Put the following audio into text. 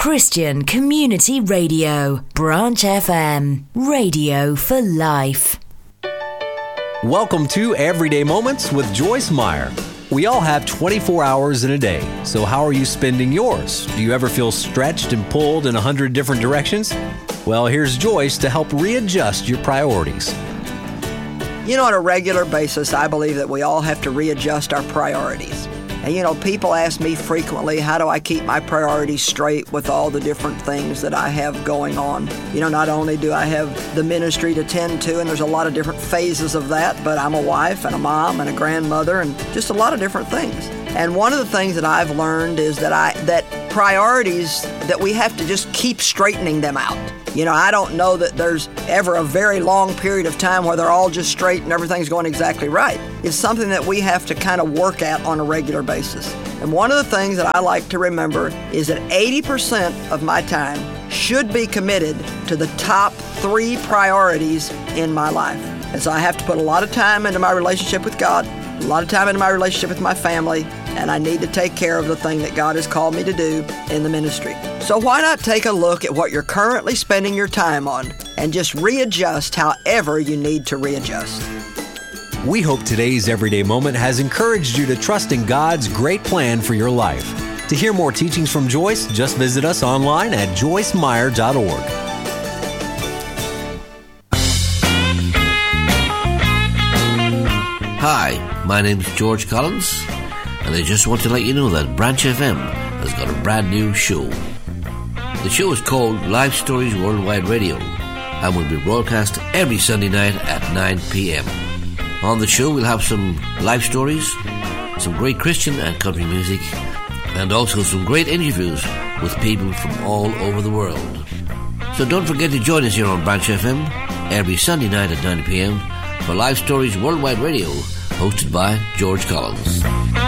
Christian Community Radio, Branch FM, radio for life. Welcome to Everyday Moments with Joyce Meyer. We all have 24 hours in a day, so how are you spending yours? Do you ever feel stretched and pulled in 100 different directions? Well, here's Joyce to help readjust your priorities. You know, on a regular basis, I believe that we all have to readjust our priorities. And, you know, people ask me frequently, how do I keep my priorities straight with all the different things that I have going on? You know, not only do I have the ministry to tend to, and there's a lot of different phases of that, but I'm a wife and a mom and a grandmother and just a lot of different things. And one of the things that I've learned is that priorities, that we have to just keep straightening them out. You know, I don't know that there's ever a very long period of time where they're all just straight and everything's going exactly right. It's something that we have to kind of work at on a regular basis. And one of the things that I like to remember is that 80% of my time should be committed to the top 3 priorities in my life. And so I have to put a lot of time into my relationship with God, a lot of time into my relationship with my family, and I need to take care of the thing that God has called me to do in the ministry. So why not take a look at what you're currently spending your time on and just readjust however you need to readjust. We hope today's Everyday Moment has encouraged you to trust in God's great plan for your life. To hear more teachings from Joyce, just visit us online at joycemeyer.org. Hi, my name's George Collins, and I just want to let you know that Branch FM has got a brand new show. The show is called Life Stories Worldwide Radio and will be broadcast every Sunday night at 9 p.m. On the show, we'll have some life stories, some great Christian and country music, and also some great interviews with people from all over the world. So don't forget to join us here on Branch FM every Sunday night at 9 p.m. for Life Stories Worldwide Radio, hosted by George Collins.